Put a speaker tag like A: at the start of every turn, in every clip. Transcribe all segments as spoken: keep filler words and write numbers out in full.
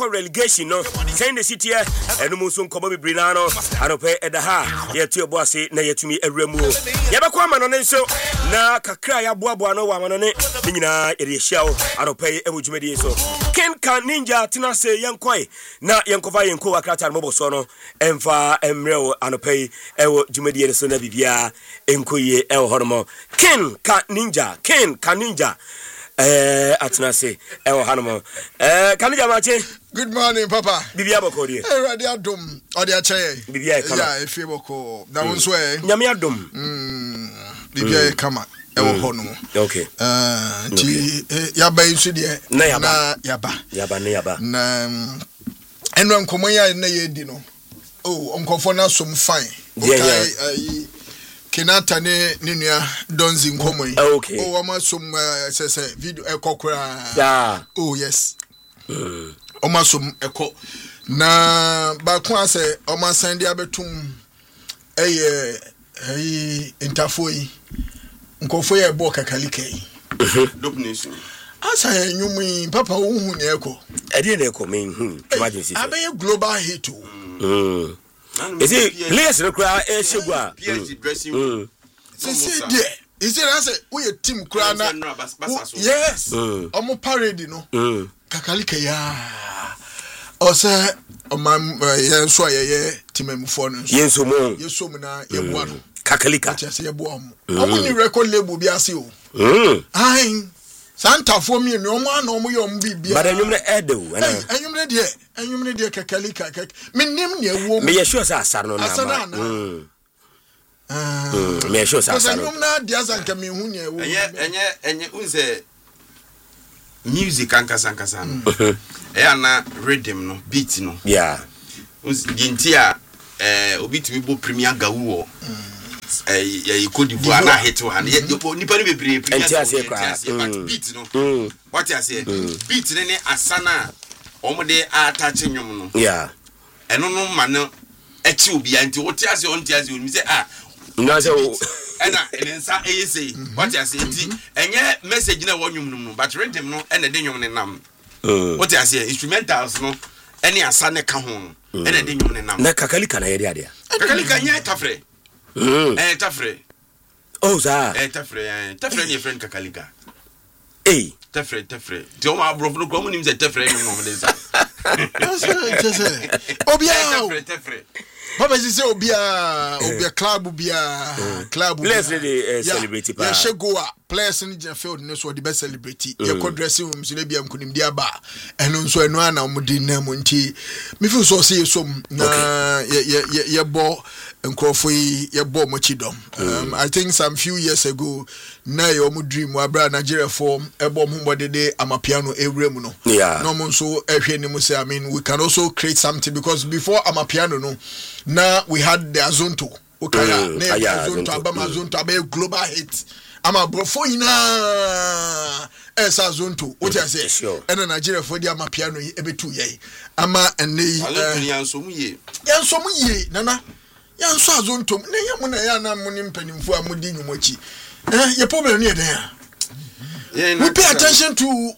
A: relegation no send the city enu mu so nkomo bibiri na no anope edaha yetu oboase na yetumi awramu yebekwa ma no nso na kakra ya boaboa no wa ma no ne nyina ere hia o anope ebujumedi so Ken Can Ninja tina se yenkoi na yenkova yenko akrata no boso no emfa emreo anope ewo jumedi so na bibia enkoye ewo hono Ken Can Ninja Ken Can Ninja eh atina se ewo hano eh Can Ninja mache.
B: Good morning, Papa.
A: Bibia boko die.
B: Eh, ready adom. Odi achaye.
A: Bibia e kama.
B: Yeah, efe boko. Da wonso eh.
A: Nyame adom.
B: Mm. Bibia e kama. Ewo hono.
A: Okay.
B: Eh, ti yaba isu de
A: na yaba.
B: Na yaba.
A: Yaba na yaba.
B: Na eno nkomo ya na ye di no. Oh, onkofo na som fine.
A: Okay.
B: Ai Kenata ne ninua donzi nkomo yi.
A: Okay.
B: Oh, ama som se se video e kokora.
A: Yeah.
B: Oh, yes. Mm. Omasum eko na ba ko ase omasande abetum eye eh interfoyi nkofo ye bo kakalika yi
C: domination
B: asa enyumi papa wo hu ne eko
A: e dey na eko men hu emergency
B: abe global hit o
A: mm is it players rekra e shegwa
C: P S G dressing
B: se se there is it ase we team kra na yes omo parade no kakalika ya ose omam yenso ayeye timemfo no
A: yenso mo
B: yenso mu na yeboa no
A: kakalika
B: chese yeboa mo omo ni record label bi ase o
A: mm
B: ai santa fo mi ni omo ana omo ye omo bibia
A: but enyum na edo
B: ana enyum na de enyum na de kakalika menim ne ewo
A: me ye sure sa asar no na
B: mm
A: ah me ye sure sa asar
B: enyum na de azanka me hu ne ewo
C: enye enye enye unze music ankasa ankasa no eh ana rhythm no beat no
A: yeah
C: gintia eh obitimi bo premier gawo eh ya ikodivu ana hit one nipa ni bebre premier beat no what you say beat ne asana omode attach nwom no
A: yeah
C: eno no ma no echi obi anti wote ase onti ase oni say ah
A: no so
C: ena ensa eyese what you say ti enye message na wonwum no but rhythm no ena de nwom ne nam what you say instrumentals no eni asa ne ka ho ena de nwom ne nam
A: na kakalika na yede ade
C: kakalika nya tafre eh tafre
A: oh za
C: eh tafre eh tafre ni friend kakalika
A: eh
C: tafre tafre ti o ma bro no ko nim say tafre ni mo de sa
B: obia
C: tafre tafre
B: Papa say obia obia club obia club
A: players dey celebrate pa
B: ya shegoa players ni je field no so the best celebrity ye ko dressing room so na bia nkunim dia ba eno nso eno ana omudi na mo nti me feel so say som na ye ye ye bo nkrofo ye bo mo chidom um I think some few years ago na ye omu dream wa bra Nigeria form e bo mo bodede amapiano ewrem no no mo nso ehwe ni mo say I mean we can also create something because before amapiano no now we had the Azonto okay mm, na yeah, Azonto abama Azonto abe global hit ama brofo ina esa Azonto what you say and Nigeria for the ama piano ebe tu ye ama ene
C: yanso mu ye
B: yanso mu ye nana yanso Azonto na yamu na ya na mu ni mpanimfo amudi nyumochi eh ye problem ni eden we pay attention to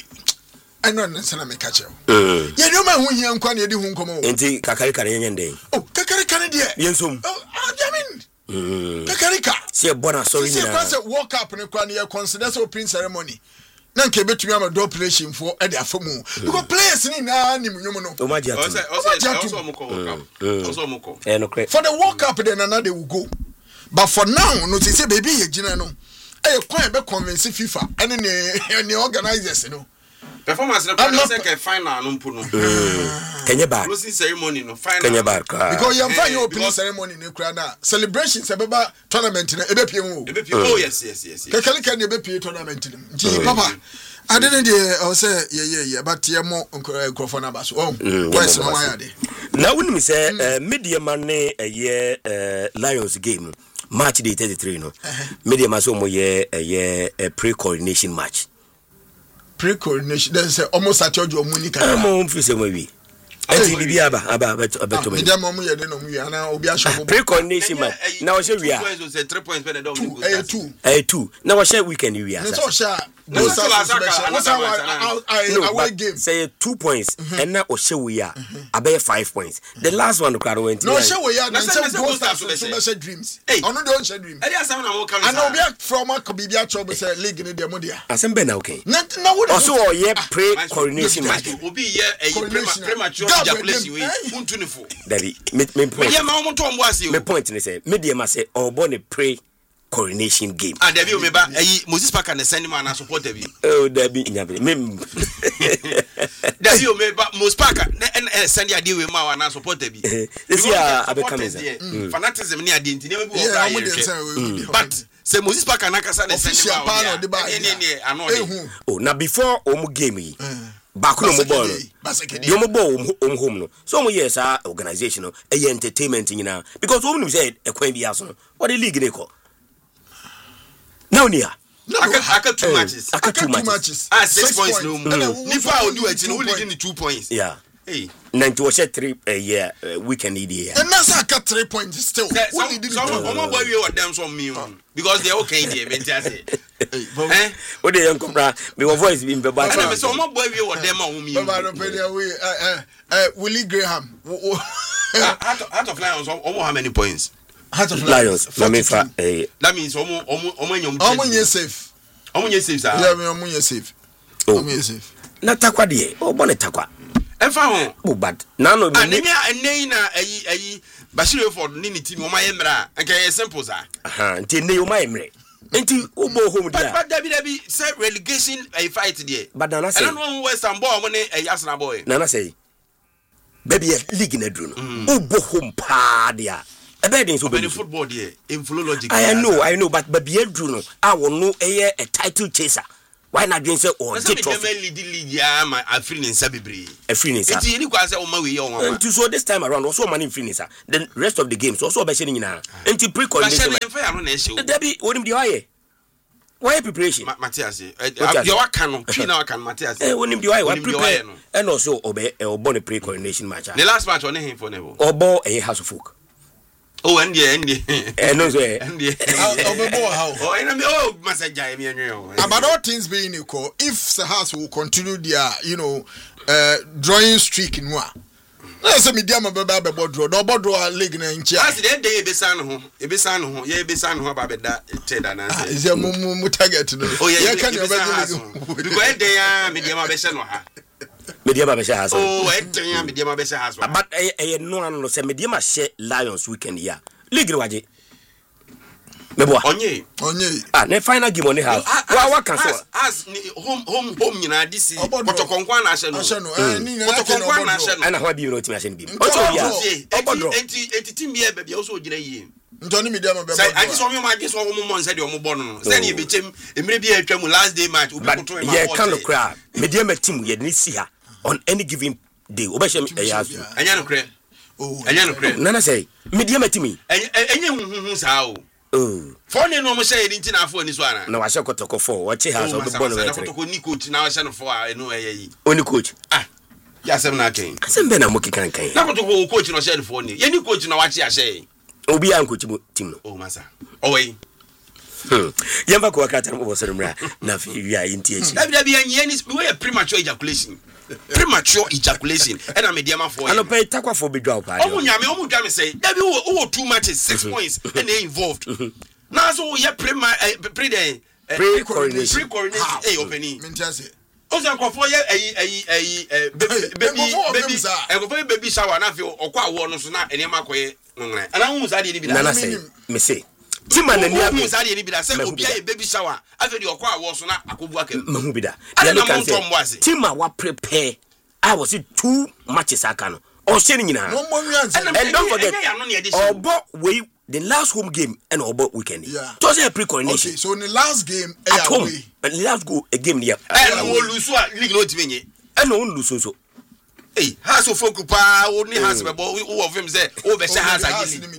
B: I know na me catch you. Eh. Ye no ma hu hia nkwa na ye di hu nkomo.
A: Enti kakarika na yenye ndey.
B: Oh, kakarika na de.
A: Yensom.
B: Oh, I mean. Mm. Kakarika.
A: Se bona sorry
B: ni na. Se walk up ne kwa na ye consider so opening ceremony. Na nke betumi ama do operation for e de afamu. Because players ni na ni munyomo no.
A: O ma dia tu.
C: O se o se mo ko walk up. O se mo ko.
A: Eh no correct.
B: For the walk up then another will go. But for now no say baby ye gina no. Eh kwan be convince FIFA ene ne ne organizers no.
C: Performance na plan say ke final no mpo no.
A: Kenya bar.
C: Closing ceremony no final.
A: Kenya bar.
B: Because you find your opening ceremony ne kura na celebrations e beba tournament na e be pie ho.
C: E be pie. Oh yes yes yes.
B: Kekali kan e be pie tournament ni. Nti papa I didn't dey I say yeah yeah yeah but ye mo nkrofo na ba so. Oh. Where's my wire dey?
A: Now when me say media man ne ye Lions game match day thirty-three no. Media man so mo ye ye pre-coordination match.
B: Pre-coordination there's almost at your Monica.
A: I'm on for some way. Enti bibia aba aba abeto me.
B: Media mamu ye de no mu ana obi asho.
A: Pre-coordination man. Na wo share we are.
C: three points better don
B: go. Eh two.
A: Eh two. Na wo share weekend we are.
B: Na so share Those are away game.
A: Say two points, and now Oshewiya, I five points. The last one, the went.
B: No, Oshewiya, and some ghost stars dreams. Hey, I don't share dreams. I know we are from a Kabibia Trouble League in the Modia.
A: I said, Ben, okay.
B: Not no
A: also, yeah, pre coronation match
C: will be here a premature ejaculation.
A: Daddy, me point. Me point is say, medium say, or born a pre coronation game.
C: And there be ba Moses Parker and send man support there be.
A: Oh, there be nyabe. Me
C: there be me ba Moses Parker and send ya deal with ma na support there be.
A: This year abekame
C: fanaticism ni adi nti ne be o. But say Moses Parker na kasa na send ma o.
A: Oh, na before omu game yi. Back no mo ball. Yo mo ball om home no. So mo yes our organization no e entertainment nyina because omu say e kwan bi aso no. What the league dey call? Now near.
C: I got I got two matches.
A: I got two matches.
C: Ah, six points no. Nipa will do it. No, only in two points.
A: Yeah.
C: Hey.
A: ninety was three a year weekend year.
B: And that's I got three points still.
C: Only did some of my boy with them some me because they okay there. Me just say. Eh?
A: What the young cobra? Me voice being be bad.
C: And some of my boy with them on me.
B: Baba pay their way. Eh eh Willie Graham.
C: Out of out of Lions, almost how many points?
B: Heart of
A: Lions. That means
C: that means almost almost almost
B: almost safe.
C: Almost safe, sir.
B: Yeah, me almost safe. Almost safe.
A: Na takwa die. Oh, bonne takwa.
C: Efa ho.
A: Oh, but na no.
C: Anemia enei na ayi ayi Bashir Ford ni ni team o ma yemra. Nka simple sir.
A: Aha, nti nei o ma yemre. Nti ubo home dia.
C: But David David say relegation a fight there.
A: But Nana say.
C: I don't know Western boy when a Arsenal boy.
A: Nana say. Baby league na dru no. Ubo home pa dia. A bed in so
C: many football there in philology.
A: I know, I know, but baby Bruno, I will know a title chaser. Why not drink so or get off?
C: I'm feeling in Sabibri.
A: A freeness. And to so this time around also money freeness. The rest of the games also by sharing now. And to pre-coordination. Debbie, what do you hire? Why preparation?
C: Matthias, your can China can Matthias.
A: Eh, when you are prepare and also obey or born a pre-coordination match.
C: The last match on him for never.
A: Or ball a house of folk.
C: Oh, and the and the
A: and no say
B: and the how
C: oh and oh must jai me
B: about all things being equal, if the house will continue their you know uh drawing streak in one. Let's say medium about the board draw no board draw league na nchi
C: as the day e be san ho e be san ho ye be san ho ba be da teda na say
B: is mu mu target no
C: oh yeah can you because day ya medium be se no ha
A: Mediama be share.
C: Oh, eh, mediama be share.
A: But eh eh no no say mediama share Lions weekend here. League waje. Meboa.
C: Onye.
B: Onye.
A: Ah, na final game on the house. Wa wa cancel.
C: As home home home nyina this Kotokonkwa na ahye no.
B: Ahye no. Eh ni na
C: Kotokonkwa na ahye no.
A: Ana ho bi no timi ahye no bi. Ocho bia.
C: Obodro. Enti enti team bia bia o so gina yie.
B: Ntoni mediama be.
C: Say I just want me ma just want mo mo nse de o mo bo no. Say na e be chem emre bia atwa mu last day match obi koto e ma.
A: Yeah, kan of crowd. Mediama team ye ni see her on any given day. Obeshem eyasu.
C: Anya no kre.
B: Oh.
C: Anya no kre.
A: Nana say mediama team.
C: Enye huhu sa o.
A: Oh.
C: Phone no mo say edin na afọ ni so ana.
A: Na wa hye kotoko four. Wa che house obi born wetre.
C: Kotoko ni coach na wa hye no four e no eyi.
A: Oni coach.
C: Ah. Ya sem na kan.
A: Asem be na mo kikan kan.
C: Na kotoko coach no hye no four ni. Ye ni coach na wa che ahye.
A: Obi an coach team no.
C: Oh masa. Oh wey.
A: Hmm. Yamba ko akata mo bosoro mra na fi wi a yenti echi.
C: Dabi dabi yan ni we premature ejaculation. Premature ejaculation. E na mediama for.
A: Ano pay takwa for be dwa pa.
C: Omo nyame omo dwa me say dabi wo two matches six points and they involved. Na so ye prema pre den
A: pre coronation.
C: Pre coronation eh openi.
B: Mentiase.
C: Ozo nkofo ye ayi ayi ayi baby baby baby nkofo baby shower na fi okwa awo no so na enema koye nwere. Ana hu za de ni bi da.
A: Na say me say Tima na nia
C: bi za de ni bi da say obi ayi baby shower afi de okwa awo so na akobu akam.
A: Mahu bi da. Ya me kan say Tima wa prepare. I was it two matches aka no. O hye ni nyina. And don't forget Obo we the last home game and Obo weekend.
B: Yeah.
A: Just a pre-coronation.
B: Okay, so in the last game
A: at home. And the last go a game here.
C: And we lose what league no timenye.
A: And no lose so.
C: Hey, has so folk pa only has me but who of him say o be say has again.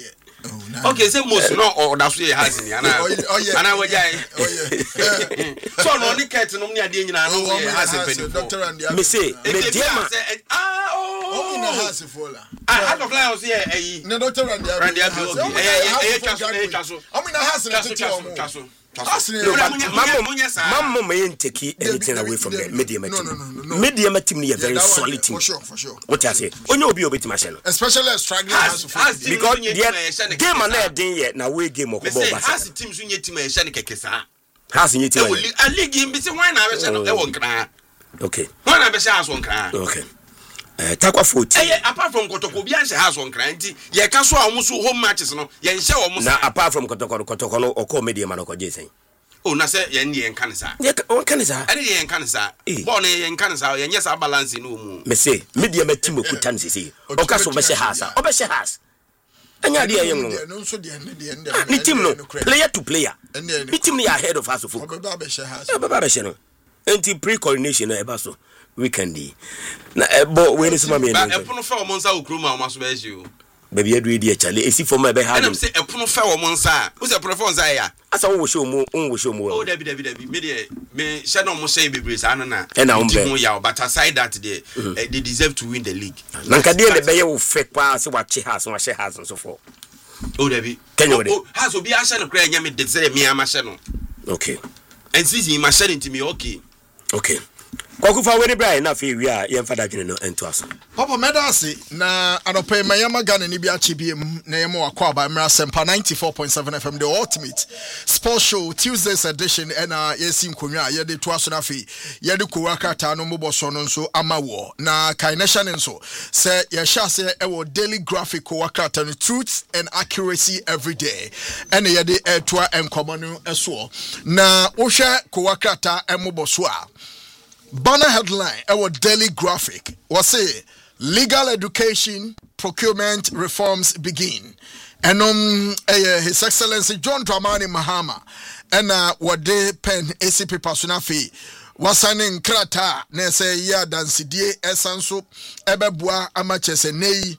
C: Okay, say most no or that say has ni ana. Ana we jai.
B: Oh yeah.
C: So no ni ket no ni ade nyina no has penny.
B: Doctor and the
A: me say me diama.
C: Ah oh.
B: Oh, na has fola.
C: Ah, out of Lions here eh.
B: No doctor and the
C: and the okay. Eh eh twaso eh twaso.
B: I mean na has na tete o mo.
C: Twaso.
A: Mamma may take anything away from the medium. No, no, no. Medium team is very solid team. For sure, for sure. What I say? When you be a bit machine. Especially struggling because the game and that day yet now we game of football. Has the teams in your team a Shanika? Has in your team a league in between one hour. Okay. One hour has one cry. Okay. Takwa foot. Apart from Kotoko, Bianca has one cranty. Ye can so almost home matches. No, ye shall almost apart from Kotoko, Kotoko or comedy man or Jason. Oh, Nasa, Yendi and Canasa. Yet, oh, Canasa, Eddie and Canasa, Bonnie and Canasa, and yes, I balance in Umu. Messay, medium Timo Kutansi, Ocaso Messi has, Obesha has. And idea, young woman. Nitimo, player to player. Nitimi ahead of us of Babasha. Anti pre coronation, Ebaso. Weekendy. Na ebo we ni sema me. Ba epono fa omonsa okruma omaso be you. Baby adu di actually esi for me be ha. Em say epono fa omonsa. Wo say epono fa onsa ya. Asa wo show mu, wo show mu. Oh David David David. Me dey me she no mo say bebre sa na na. E na umbe. Team ya but aside that they uh, they deserve to win the league. Na nka dey le be ye wo fake pa se wa che house, wa she house and so for. Oh David. Can you oh, house obi a she no kra nya me de say me ama she no. Okay. And season ma she into me okay. Okay. Kwakufa we Brian na fe wi a ye mfa dadwene no ento aso.
B: Papa medasi na anope mayama Ghana ni bia chibiem na yemo akwa ba mra sempa ninety-four point seven F M the ultimate sports show Tuesday's edition and uh yesi nkonwa ye de to aso na fe ye de kowakata no moboso no nso amawo na kaination nso se ye sha se e wo daily graphic kowakata no truth and accuracy every day and ye de etwa enkomo no eso na wo hwe kowakata emoboso a banner headline our daily graphic was say legal education procurement reforms begin and um uh, His Excellency John Dramani Mahama and uh what they pen A C P Pasunafi was signing krata na say ya dansidie esanso ebeboa amachese nei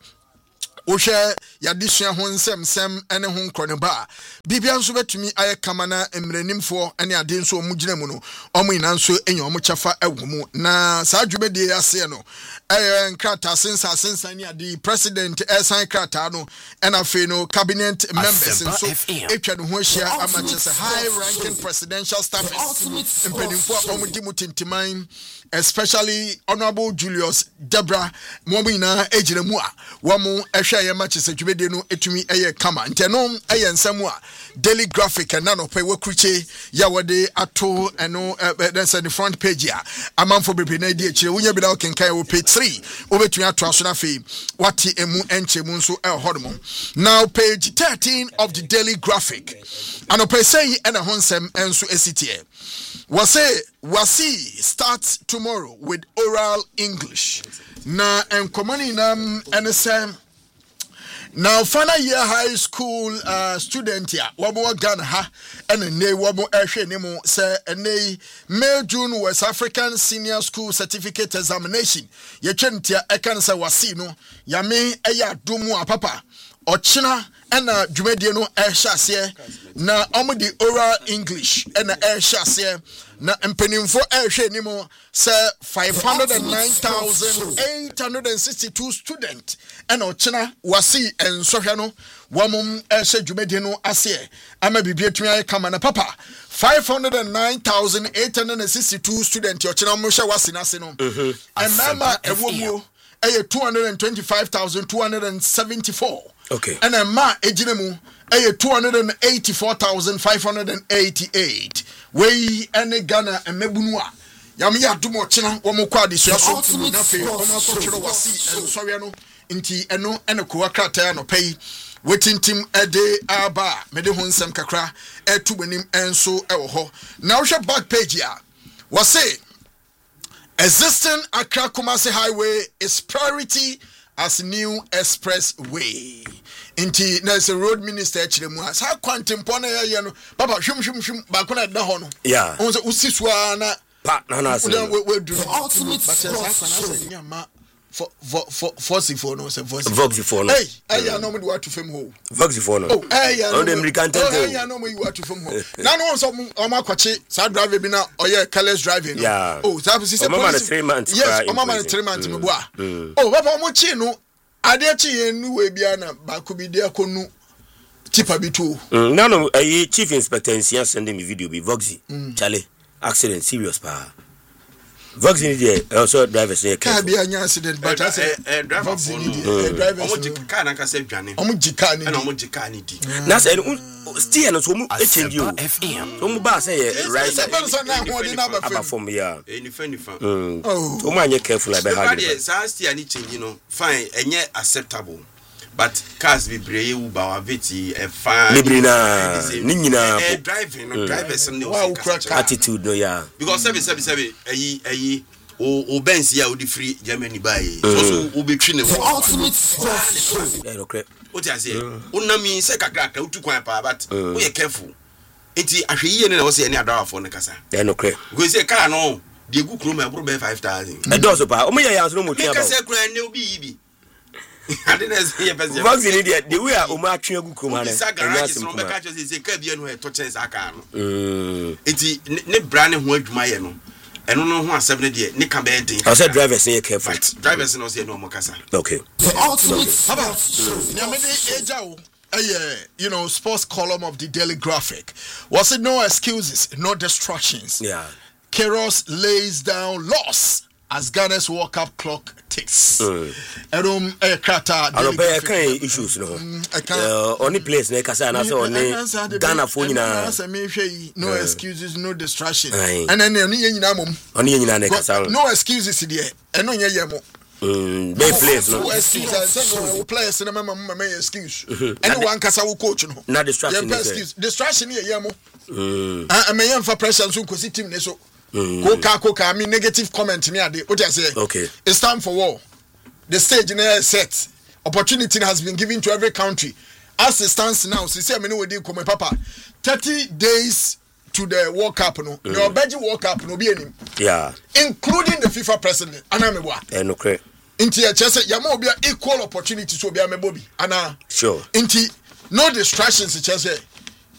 B: Osha yadisha hon sem sem ene hon kroneba bibia nso betumi aye kamana emrenimfo ene ade nso omugina mu no omo ina nso enye omo chafa ewomu na saa dwumede ase no eh nkrata sensa sensa ni ade president esan krata no ena fe no cabinet members nso etwa no ho ahia amachese high ranking presidential staff empenimfo omo di mutintiman especially Honorable Julius Debra mo ina ejire mu a wo mo ehwe ye matches adwumede no etumi eye kama nteno eye nsam a daily graphic and nano pe wakruche ya wode ato eno that's the front page ya amanfo bebre na di akire wonya bi da kenkan wo page three obetumi ato aso na fe wati emu enche mu nso e hodom now page thirteen of the daily graphic ano pe say and a honsem enso esitie was say wasi starts tomorrow with oral English na enkomani nam nsem now final year high school uh, student ya wabo Ghana ha ene ne wabo ehwe ne mu say ene May June West African Senior School Certificate Examination ye twentia e kan say wasi no ya me eya domu apapa ochina ena dwumedie no ehwase na omo di oral English ena ehwase na empenimfo ehwe ni mo say five hundred nine thousand eight hundred sixty-two student ena ochina wasi ensohwe no wamum ehwe dwumedie no ase ama bibie tun ay kama na papa five hundred nine thousand eight hundred sixty-two student ochina mo hwe wasi na se no and mama ewomu eye two hundred twenty-five thousand two hundred seventy-four. Okay. And a ma ejinemu eye two hundred eighty-four thousand five hundred eighty-eight. We ene Ghana emebunu a yam ya dumo chena wo mo kwa deso so na fe o ma so chero wasi en sori no nti eno ene ko akrata no pay wetintim ede aba mede ho nsem kakra etu banim enso e wo ho na wo hwe back page ya wo say existing Accra Kumasi Highway is priority as new expressway. Inti na se road minister chiremu as ha kwantempo na ye no baba hwum hwum hwum ba ko na da ho no. Yeah. On se usiswa na pa na na se. We do ultimate but sa kana se nyama for for forty-four no se forty-four no. Hey, hey ya no me do to fam ho. forty-four no. Oh, hey ya no. Hey ya no me you to fam ho. Na no so o ma kwache sa driver bi na oye careless driving. Yeah. Oh, sa be say mama na three months. Yes, o mama na three months me bo a. Oh, baba mo chi no ade chi yen nu we bia na ba ko bi de akonu tipa bitu
A: no no eh chief inspector nsia sending me video be Voxy Charlie accident serious pa Voxy dey also driver say
B: car be an accident but I say
C: driver driver omo car na ka say dwane
B: omo jika ni
C: na omo jika ni di
A: na say still no so mu e change you so mu ba say right aba from ya
C: eni fa ni fa
A: oh so mu anye careful about how
C: you say still ni change no fine enye acceptable but cars be brave uber wa veti e fine
A: librina ni nyina
C: driving no drivers no
A: attitude no ya
C: because seven seven seven eyi eyi o o Benz ya o di free Germany buy so so o be twi ne
D: ultimate stress
C: yeah no crap o ti ase o na mi se kakra ka utu kwan pa but o ye careful enti ahwe yiye ne na wo se ne adawa fo ne kasa
A: yeah no crap
C: go say car no de gu kro ma bro be five thousand
A: e do so pa o me ya ya so mo twa ba
C: kasa kra ne obi yibi I didn't see a person.
A: Voxy in the way are Oma Triagu Kumana.
C: It's a catch as a cabian who touches a car. It's ne brand who my no. I don't know who are seven years. Nick Cabed.
A: I said drivers say careful.
C: Drivers no say no Mocasa.
A: Okay.
B: You know, sports column of the Daily Graphic. Was it no excuses, no distractions?
A: Yeah.
B: Keros lays down loss as Ghana's World Cup clock ticks. Erum e krata
A: I don't pay kind issues no. Uh, only place na kasa na say only Ghana phone nyina.
B: No excuses, no distractions. And then oni nyina mom.
A: Oni nyina na kasa.
B: No excuses there. Eno nye yemo.
A: Mm, they place no.
B: No excuses. No players na mama mama excuse. Anyone kasa wo coach no.
A: Na distraction.
B: Yeah, excuse. Distraction here yemo. Mm. Ah, me yam for pressure so kosi team ne so. Koka koka I mean negative comment near the what I say.
A: Okay.
B: It's time for war. The stage is set. Opportunity has been given to every country. As it stands now, so say I mean we dey come papa. thirty days to the World Cup no. Mm. The Belgian World Cup no be any.
A: Yeah.
B: Including the FIFA president. Anamebwa.
A: Eh no correct.
B: Inti ya chese ya mo be equal opportunity so be amebobi. Ana.
A: Sure.
B: Inti no distractions chese.